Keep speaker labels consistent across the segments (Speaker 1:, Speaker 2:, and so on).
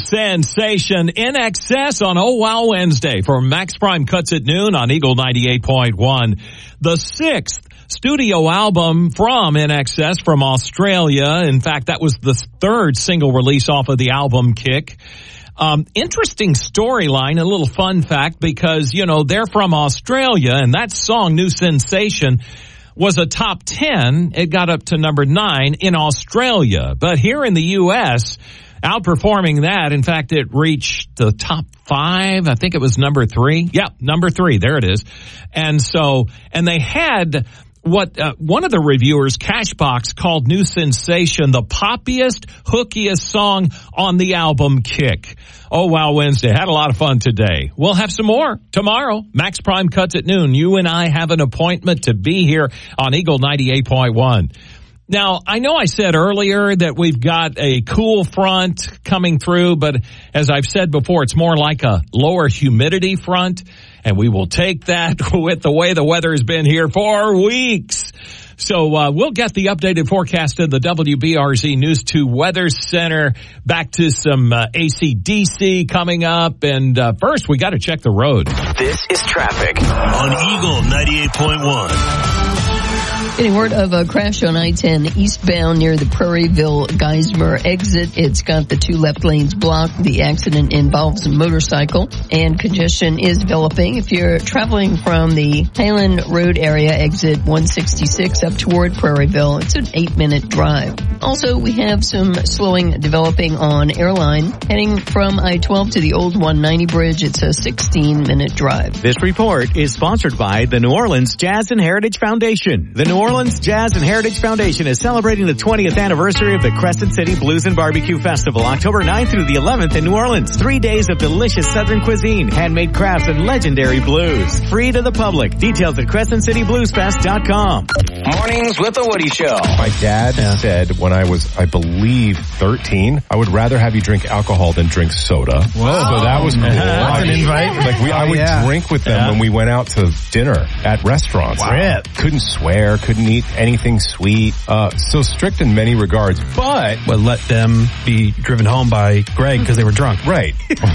Speaker 1: sensation In Excess on Oh Wow Wednesday for Max Prime Cuts at Noon on Eagle 98.1. The sixth studio album from In Excess from Australia. In fact, that was the third single release off of the album Kick. Interesting storyline, a little fun fact, because, you know, they're from Australia, and that song, New Sensation, was a top 10. It got up to number 9 in Australia. But here in the U.S., outperforming that, in fact, it reached the top 5. I think it was number 3. Yeah, number 3. There it is. And they had what one of the reviewers, Cashbox, called New Sensation the poppiest, hookiest song on the album Kick. Oh, wow, Wednesday. Had a lot of fun today. We'll have some more tomorrow. Max Prime Cuts at Noon. You and I have an appointment to be here on Eagle 98.1. Now, I know I said earlier that we've got a cool front coming through, but as I've said before, it's more like a lower humidity front, and we will take that with the way the weather has been here for weeks. So we'll get the updated forecast of the WBRZ News 2 Weather Center. Back to some AC/DC coming up. And first, we got to check the road.
Speaker 2: This is traffic on Eagle 98.1.
Speaker 3: Getting word of a crash on I-10 eastbound near the Prairieville-Geismar exit. It's got the 2 left lanes blocked. The accident involves a motorcycle, and congestion is developing. If you're traveling from the Highland Road area, exit 166 up toward Prairieville, it's an 8-minute drive. Also, we have some slowing developing on Airline. Heading from I-12 to the old 190 bridge, it's a 16-minute drive.
Speaker 4: This report is sponsored by the New Orleans Jazz and Heritage Foundation. The New Orleans Jazz and Heritage Foundation is celebrating the 20th anniversary of the Crescent City Blues and Barbecue Festival, October 9th through the 11th in New Orleans. 3 days of delicious Southern cuisine, handmade crafts, and legendary blues. Free to the public. Details at CrescentCityBluesFest.com.
Speaker 2: Mornings with the Woody Show.
Speaker 5: My dad said when I was, I believe, 13, I would rather have you drink alcohol than drink soda.
Speaker 6: Whoa.
Speaker 5: So that was cool.
Speaker 6: That's an invite.
Speaker 5: Like I would drink with them when we went out to dinner at restaurants.
Speaker 6: Wow.
Speaker 5: Couldn't swear, couldn't eat anything sweet. So strict in many regards, but
Speaker 6: let them be driven home by Greg because they were drunk.
Speaker 5: Right.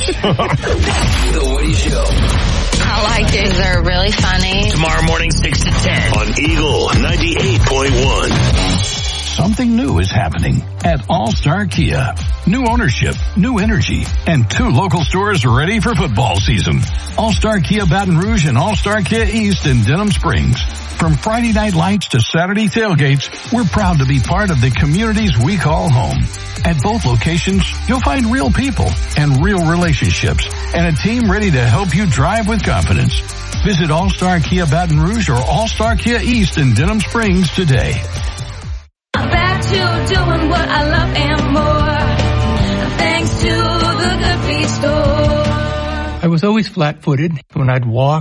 Speaker 2: The Woody Show.
Speaker 7: I like it. They're really funny.
Speaker 2: Tomorrow morning, 6 to 10 on Eagle 98.1.
Speaker 8: Something new is happening at All-Star Kia. New ownership, new energy, and 2 local stores ready for football season. All-Star Kia Baton Rouge and All-Star Kia East in Denham Springs. From Friday night lights to Saturday tailgates, we're proud to be part of the communities we call home. At both locations, you'll find real people and real relationships and a team ready to help you drive with confidence. Visit All-Star Kia Baton Rouge or All-Star Kia East in Denham Springs today.
Speaker 9: Back to doing what I love and more, thanks to the Good Feet store.
Speaker 10: I was always flat-footed when I'd walk